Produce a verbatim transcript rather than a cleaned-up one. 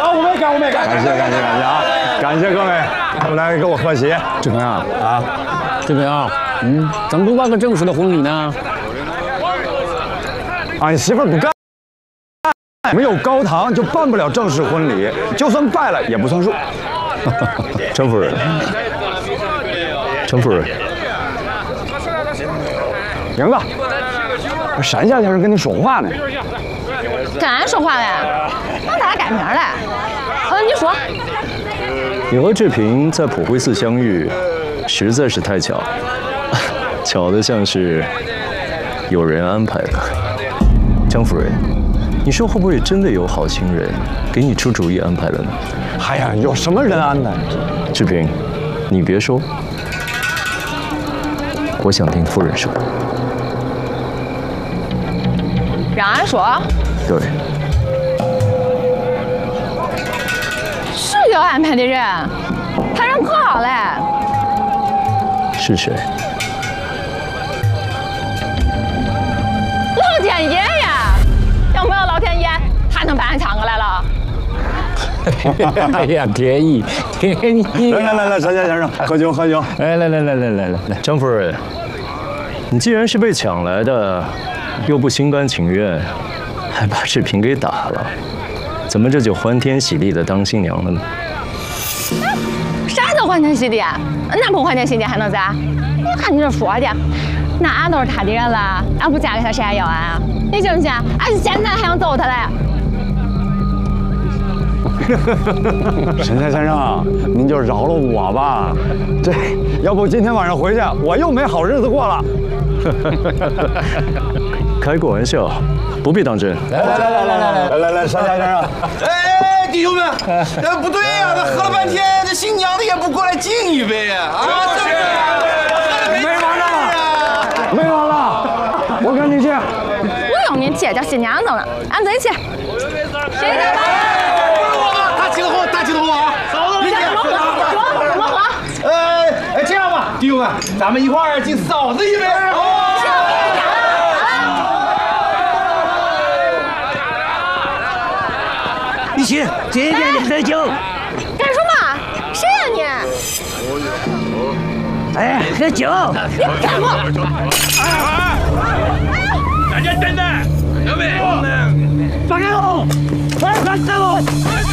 啊，我没干，我没干。 感谢感谢感谢啊！感谢各位，来给我贺喜。 志平啊啊， 志平啊，嗯，怎么不办个正式的婚礼呢？ 俺媳妇儿不干，没有高堂就办不了正式婚礼，就算拜了也不算数。 陈夫人，陈夫人， 英子，山下先生跟你说话呢。 跟俺说话嘞？俺咱俩改名嘞。呃，你说。 你和志平在普惠寺相遇，实在是太巧，巧的像是有人安排的。江夫人，你说会不会真的有好心人给你出主意安排了呢？ 哎呀，有什么人安排？ 志平，你别说，我想听夫人说。 让俺说。 对。 是有安排的人，他人可好嘞。 是谁？ 老天爷呀！要没有老天爷，他能把俺抢过来了？ 哎呀，天意，天意！ 来来来来，山下先生，喝酒喝酒。 来来来来来来来来， 张夫人，你既然是被抢来的，又不心甘情愿，还把志平给打了，怎么这就欢天喜地的当新娘了呢？ 啥叫欢天喜地？那不欢天喜地还能咋？你看你这说的，那俺都是他的人了，俺不嫁给他谁还要俺啊？你信不信？俺现在还想揍他嘞！ 山下先生，您就饶了我吧。这要不今天晚上回去，我又没好日子过了。 开个玩笑，不必当真。 来来来来来来来来来，山下先生。 哎，弟兄们，呃，不对呀，那喝了半天，这新娘子也不过来敬一杯呀！啊， 没完了，没完了，我跟你去。 不用你去，叫新娘子了，俺自己去。谁去吧？ 大起头喝，大起头喝啊！嫂子， 怎么喝？怎么喝？ 呃，哎，这样吧，弟兄们，咱们一块儿敬嫂子一杯。 你去，这边你喝酒。 干什么？谁呀你？ 哎，喝酒。 你干嘛？ 大家等等，两位， 放开我！放开我！